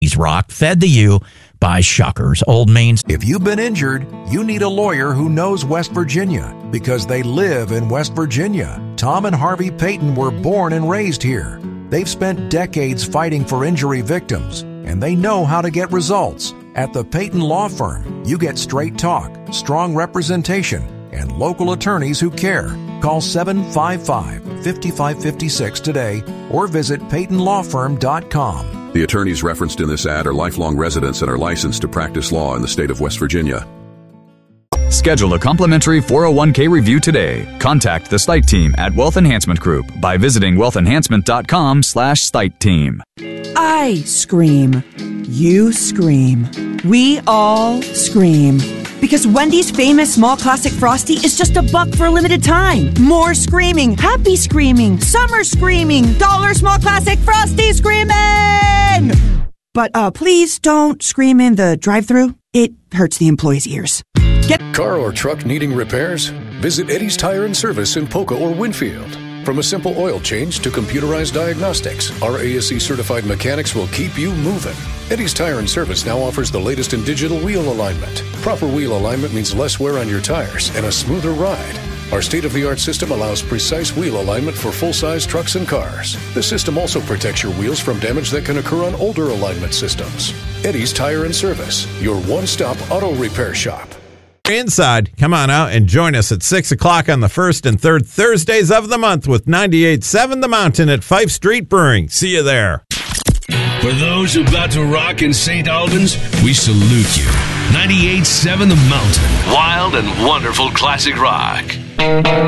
80s rock, fed to you by Shuckers. Old Main. If you've been injured, you need a lawyer who knows West Virginia because they live in West Virginia. Tom and Harvey Payton were born and raised here. They've spent decades fighting for injury victims, and they know how to get results. At the Payton Law Firm, you get straight talk, strong representation, and local attorneys who care. Call 755-5556 today or visit PaytonLawFirm.com. The attorneys referenced in this ad are lifelong residents and are licensed to practice law in the state of West Virginia. Schedule a complimentary 401k review today. Contact the Stite team at Wealth Enhancement Group by visiting wealthenhancement.com/Stite team. I scream. You scream. We all scream. Because Wendy's famous small classic Frosty is just $1 for a limited time. More screaming, happy screaming, summer screaming, dollar small classic Frosty screaming! But please don't scream in the drive-thru. It hurts the employees' ears. Car or truck needing repairs? Visit Eddie's Tire and Service in Polka or Winfield. From a simple oil change to computerized diagnostics, our ASE certified mechanics will keep you moving. Eddie's Tire and Service now offers the latest in digital wheel alignment. Proper wheel alignment means less wear on your tires and a smoother ride. Our state-of-the-art system allows precise wheel alignment for full-size trucks and cars. The system also protects your wheels from damage that can occur on older alignment systems. Eddie's Tire and Service, your one-stop auto repair shop. Inside, come on out and join us at 6 o'clock on the first and third Thursdays of the month with 98.7 The Mountain at Fife Street Brewing. See you there. For those about to rock in St. Albans, we salute you. 98.7 The Mountain. Wild and wonderful classic rock.